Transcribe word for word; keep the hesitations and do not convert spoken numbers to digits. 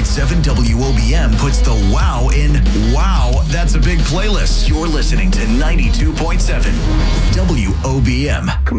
seven W O B M puts the wow in wow, that's a big playlist. You're listening to ninety-two point seven W O B M.